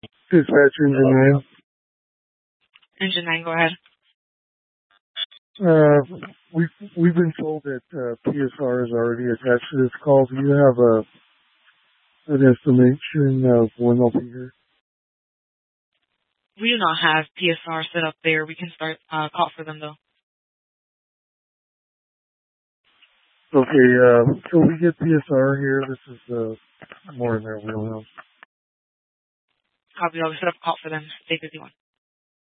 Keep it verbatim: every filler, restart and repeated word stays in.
Dispatch engine nine. Engine nine, go ahead. Uh, we've, we've been told that uh, P S R is already attached to this call. Do you have a an estimation of when they'll be here? We do not have P S R set up there. We can start uh, call for them, though. Okay, uh, till we get P S R here, this is uh, more in their wheelhouse. Copy. I'll set up a call for them. Stay busy one.